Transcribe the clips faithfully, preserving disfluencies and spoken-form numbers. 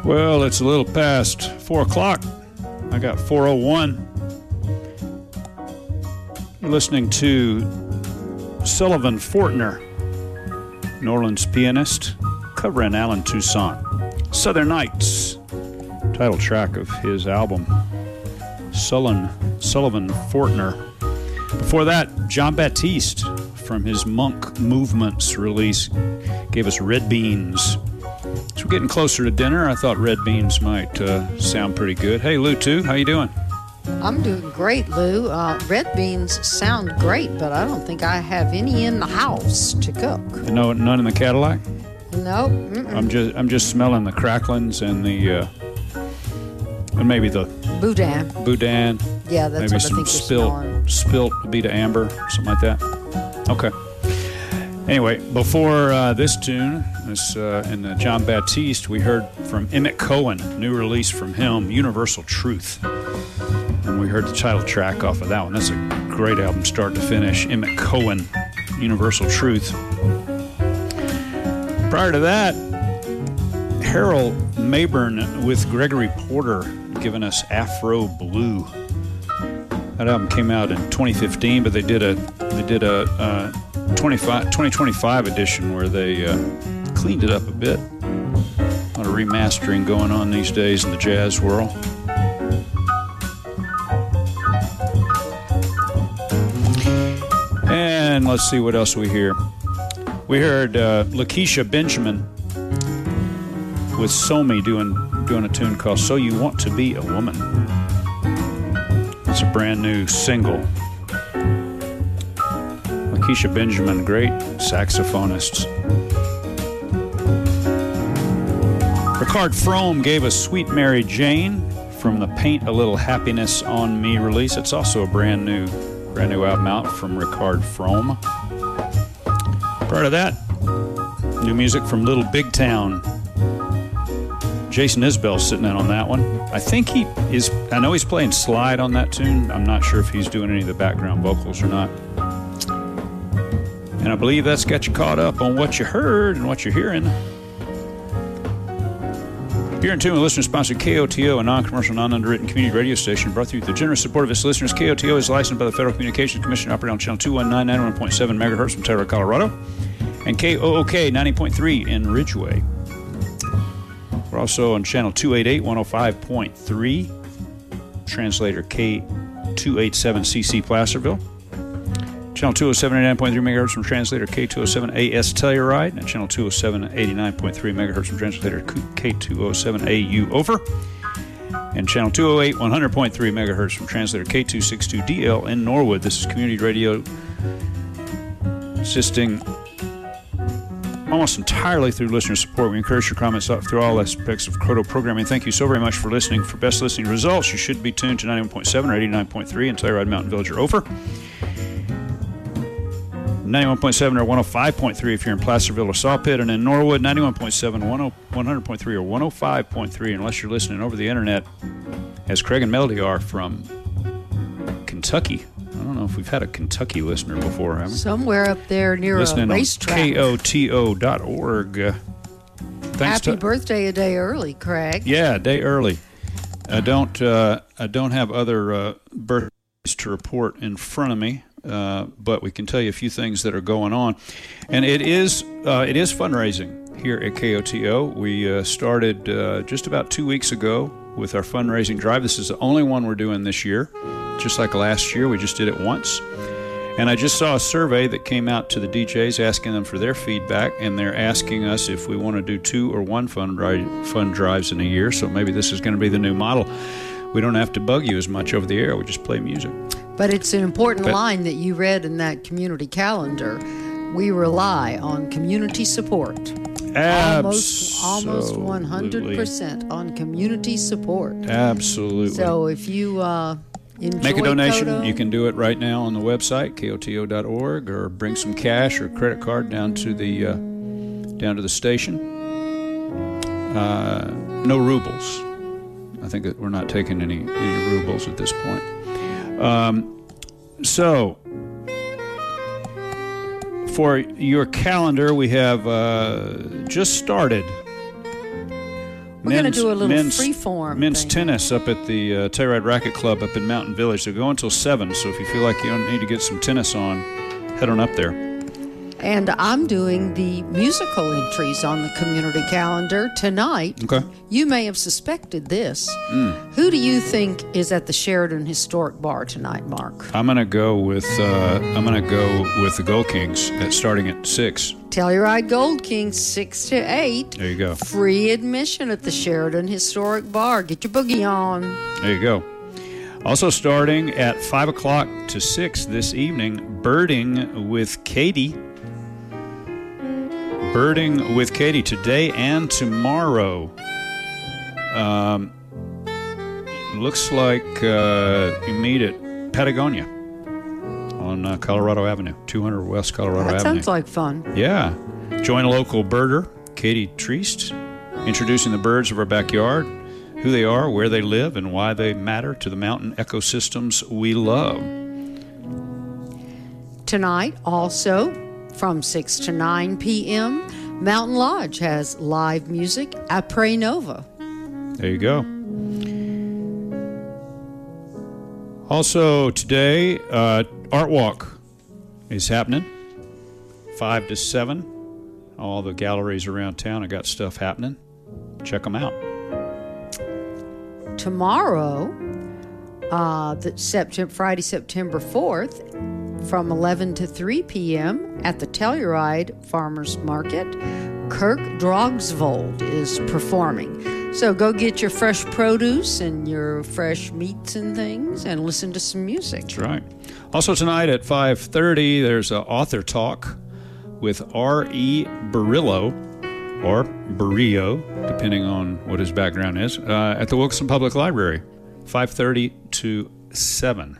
Well, it's a little past four o'clock. I got four oh one. You're listening to Sullivan Fortner, New Orleans pianist, covering Alan Toussaint. Southern Nights, title track of his album, Sullivan, Sullivan Fortner. Before that, Jon Batiste from his Monk Movements release gave us Red Beans. As we're getting closer to dinner, I thought Red Beans might uh, sound pretty good. Hey, Lou, too, how you doing? I'm doing great, Lou. Uh, red beans sound great, but I don't think I have any in the house to cook. No, none in the Cadillac? No. Mm-mm. I'm just I'm just smelling the cracklings and the uh, and maybe the boudin. Boudin. Yeah, that's maybe what some I think spilt spilt Abita Amber, something like that. Okay. Anyway, before uh, this tune, this uh, in the Jon Batiste, we heard from Emmett Cohen, new release from him, Universal Truth. And we heard the title track off of that one. That's a great album, start to finish. Emmett Cohen, Universal Truth. Prior to that, Harold Mayburn with Gregory Porter giving us Afro Blue. That album came out in twenty fifteen, but they did a they did a uh, twenty twenty-five edition where they uh, cleaned it up a bit. A lot of remastering going on these days in the jazz world. And let's see what else we hear. We heard uh, Lakeisha Benjamin with Somi doing doing a tune called "So You Want to Be a Woman." It's a brand new single. Lakeisha Benjamin, great saxophonist. Ricard Frome gave us "Sweet Mary Jane" from the "Paint a Little Happiness on Me" release. It's also a brand new. Brand new album out from Ricard Frome. Prior to that, new music from Little Big Town. Jason Isbell sitting in on that one. I think he is, I know he's playing slide on that tune. I'm not sure if he's doing any of the background vocals or not. And I believe that's got you caught up on what you heard and what you're hearing. Here in tune with listener-sponsored K O T O, a non-commercial, non-underwritten community radio station brought through with the generous support of its listeners. K O T O is licensed by the Federal Communications Commission, operating on channel two one nine, ninety-one point seven megahertz from Telluride, Colorado, and K O O K ninety point three in Ridgeway. We're also on channel two eighty-eight, one oh five point three, translator K two eighty-seven C C Placerville. Channel two oh seven, eighty-nine point three megahertz from translator K two oh seven A S Telluride, and channel two oh seven, eighty-nine point three megahertz from translator K two oh seven A U Over, and channel two oh eight, one hundred point three megahertz from translator K two sixty-two D L in Norwood. This is community radio assisting almost entirely through listener support. We encourage your comments up through all aspects of Croto programming. Thank you so very much for listening. For best listening results, you should be tuned to ninety-one point seven or eighty-nine point three in Telluride, Mountain Village, or Ophir. ninety-one point seven or one oh five point three if you're in Placerville or Sawpit, and in Norwood, ninety-one point seven, one hundred point three, or one oh five point three, unless you're listening over the internet, as Craig and Melody are from Kentucky. I don't know if we've had a Kentucky listener before, have we? Somewhere up there near listening a racetrack. K O T O dot org. Uh, thanks Happy to, birthday a day early, Craig. Yeah, a day early. I don't, uh, I don't have other uh, birthdays to report in front of me. Uh, but we can tell you a few things that are going on, and it is uh, it is fundraising here at K O T O. We uh, started uh, just about two weeks ago with our fundraising drive. This is the only one we're doing this year, just like last year. We just did it once, and I just saw a survey that came out to the D Js asking them for their feedback, and they're asking us if we want to do two or one fund drive, fund drives in a year. So maybe this is going to be the new model. We don't have to bug you as much over the air. We just play music. But it's an important but, line that you read in that community calendar. We rely on community support. Almost, almost one hundred percent on community support. Absolutely. So if you uh, enjoy Make a donation. Koto, you can do it right now on the website, K O T O dot org, or bring some cash or credit card down to the uh, down to the station. Uh, no rubles. I think that we're not taking any, any rubles at this point. Um, so, for your calendar, we have uh, just started We're going to do a little men's, free-form men's thing. tennis up at the uh, Telluride Racket Club up in Mountain Village. They're going until seven, so if you feel like you need to get some tennis on, head on up there. And I'm doing the musical entries on the community calendar tonight. Okay. You may have suspected this. Mm. Who do you think is at the Sheridan Historic Bar tonight, Mark? I'm gonna go with uh, I'm gonna go with the Gold Kings at starting at six. Telluride Gold Kings, six to eight. There you go. Free admission at the Sheridan Historic Bar. Get your boogie on. There you go. Also starting at five o'clock to six this evening, Birding with Katie. Birding with Katie today and tomorrow. Um, looks like uh, you meet at Patagonia on uh, Colorado Avenue, two hundred West Colorado that Avenue. Sounds like fun. Yeah. Join a local birder, Katie Treist, introducing the birds of our backyard, who they are, where they live, and why they matter to the mountain ecosystems we love. Tonight, also, from six to nine p.m., Mountain Lodge has live music, Après Nova. There you go. Also today, uh, Art Walk is happening, five to seven. All the galleries around town have got stuff happening. Check them out. Tomorrow, uh, the September, Friday, September fourth, from eleven to three p.m. at the Telluride Farmers Market, Kirk Drogsvold is performing. So go get your fresh produce and your fresh meats and things and listen to some music. That's right. Also tonight at five thirty, there's an author talk with R E. Barillo, or Barillo, depending on what his background is, uh, at the Wilkinson Public Library, five thirty to seven.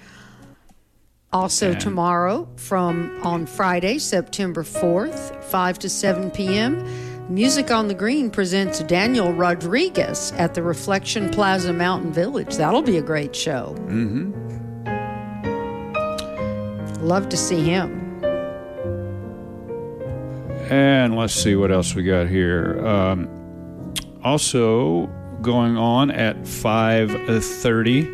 Also and tomorrow, from on Friday, September fourth, five to seven p.m., Music on the Green presents Daniel Rodriguez at the Reflection Plaza Mountain Village. That'll be a great show. Mm-hmm. Love to see him. And let's see what else we got here. Um, also going on at five thirty.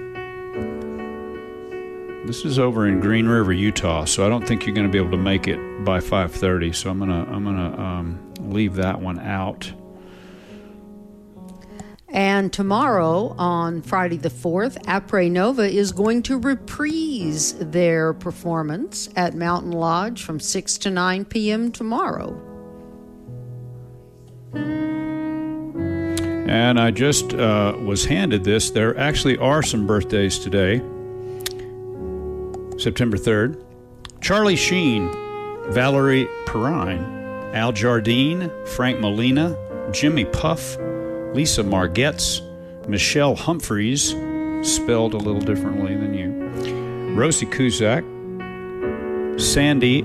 This is over in Green River, Utah, so I don't think you're going to be able to make it by five thirty. So I'm gonna I'm gonna um, leave that one out. And tomorrow, on Friday the fourth, Après Nova is going to reprise their performance at Mountain Lodge from six to nine p.m. tomorrow. And I just uh, was handed this. There actually are some birthdays today. September third. Charlie Sheen, Valerie Perrine, Al Jardine, Frank Molina, Jimmy Puff, Lisa Margetts, Michelle Humphreys, spelled a little differently than you, Rosie Kuzak, Sandy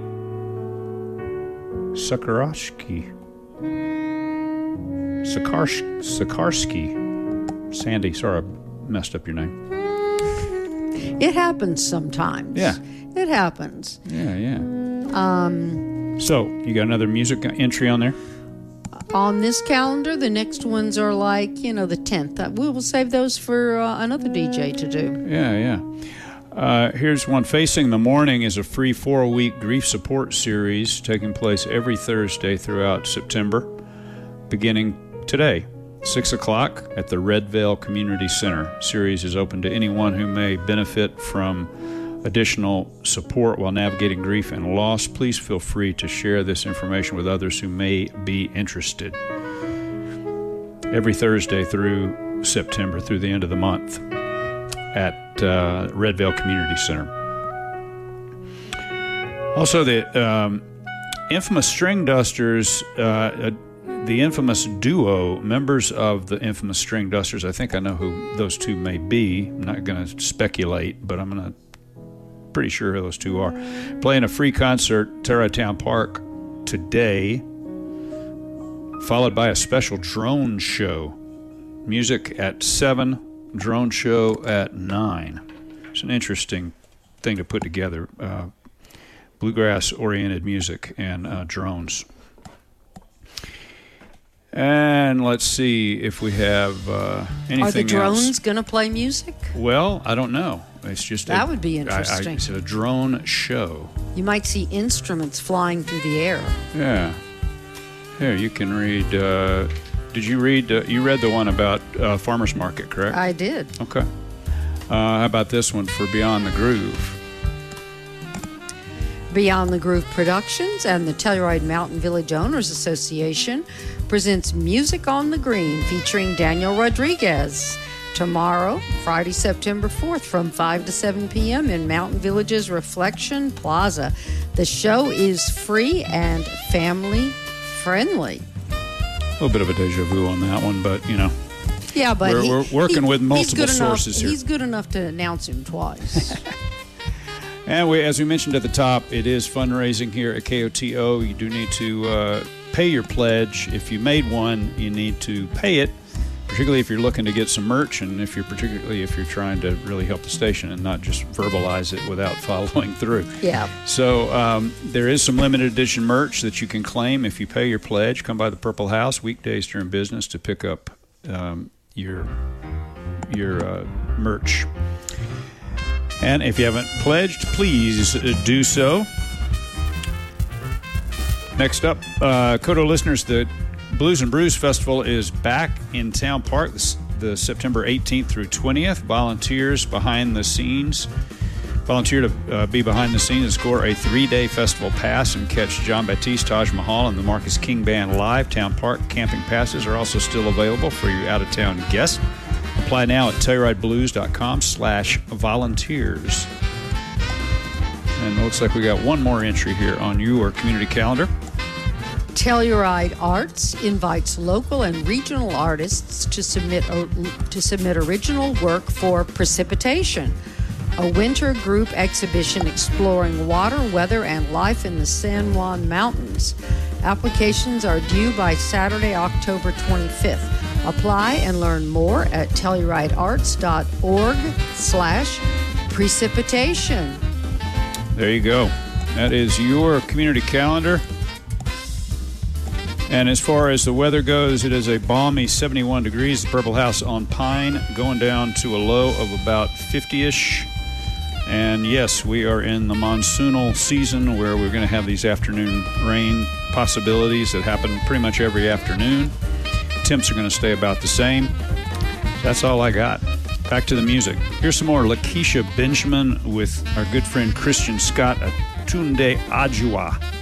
Sakarashki, Sakarsh, Sakarsky, Sandy, sorry I messed up your name. It happens sometimes. Yeah. It happens. Yeah, yeah. Um, so, you got another music entry on there? On this calendar, the next ones are like, you know, the tenth. We will save those for uh, another D J to do. Yeah, yeah. Uh, here's one. Facing the Morning is a free four-week grief support series taking place every Thursday throughout September, beginning today, six o'clock at the Red Veil Community Center. Series is open to anyone who may benefit from additional support while navigating grief and loss. Please feel free to share this information with others who may be interested. Every Thursday through September, through the end of the month, at uh, Red Veil Community Center. Also, the um, infamous String Dusters, uh, the infamous duo, members of the infamous String Dusters, I think I know who those two may be. I'm not going to speculate, but I'm going to pretty sure who those two are. Playing a free concert, Tarrytown Park, today, followed by a special drone show. Music at seven, drone show at nine. It's an interesting thing to put together. Uh, bluegrass-oriented music and uh, drones. And let's see if we have uh, anything else. Are the drones going to play music? Well, I don't know. It's just that a, would be interesting. I, I, it's a drone show. You might see instruments flying through the air. Yeah. Here, you can read. Uh, did you read? Uh, you read the one about uh, Farmers Market, correct? I did. Okay. Uh, how about this one for Beyond the Groove? Beyond the Groove Productions and the Telluride Mountain Village Owners Association presents Music on the Green featuring Daniel Rodriguez. Tomorrow, Friday, September fourth, from five to seven p.m. in Mountain Village's Reflection Plaza. The show is free and family friendly. A little bit of a deja vu on that one, but, you know. Yeah, but we're, he, we're working he, with multiple he's sources enough, here. He's good enough to announce him twice. And we, as we mentioned at the top, it is fundraising here at K O T O. You do need to uh, pay your pledge. If you made one, you need to pay it, particularly if you're looking to get some merch, and if you're particularly if you're trying to really help the station and not just verbalize it without following through. Yeah. So um, there is some limited edition merch that you can claim if you pay your pledge. Come by the Purple House weekdays during business to pick up um, your your uh, merch. And if you haven't pledged, please do so. Next up, uh, Koto listeners, the Blues and Brews Festival is back in Town Park this, the September eighteenth through twentieth. Volunteers behind the scenes. Volunteer to uh, be behind the scenes and score a three-day festival pass and catch John Batiste, Taj Mahal, and the Marcus King Band live. Town Park camping passes are also still available for your out-of-town guests. Apply now at TellurideBlues.com slash volunteers. And it looks like we got one more entry here on your community calendar. Telluride Arts invites local and regional artists to submit uh, to submit original work for Precipitation, a winter group exhibition exploring water, weather, and life in the San Juan Mountains. Applications are due by Saturday, October twenty-fifth. Apply and learn more at telluridearts.org slash precipitation. There you go. That is your community calendar. And as far as the weather goes, it is a balmy seventy-one degrees. The Purple House on Pine going down to a low of about fifty-ish. And yes, we are in the monsoonal season where we're going to have these afternoon rain possibilities that happen pretty much every afternoon. Temps are going to stay about the same. That's all I got. Back to the music. Here's some more Lakeisha Benjamin with our good friend Christian Scott, Atunde Ajua.